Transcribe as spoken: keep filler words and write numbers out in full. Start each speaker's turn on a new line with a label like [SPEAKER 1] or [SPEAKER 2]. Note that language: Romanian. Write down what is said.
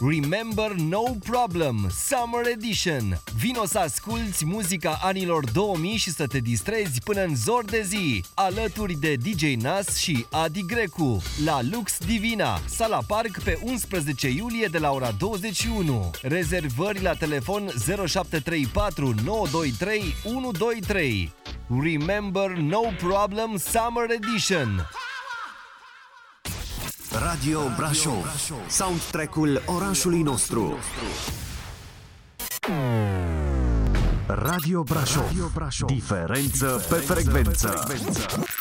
[SPEAKER 1] Remember No Problem, Summer Edition. Vino să asculți muzica anilor două mii și să te distrezi până în zor de zi, alături de D J Nas și Adi Grecu, la Lux Divina, Sala Park, pe unsprezece iulie de la ora douăzeci și unu. Rezervări la telefon zero șapte trei patru nouă doi trei unu doi trei. Remember No Problem, Summer Edition.
[SPEAKER 2] Radio Brașov, soundtrack-ul orașului nostru. Radio Brașov, diferență pe frecvență.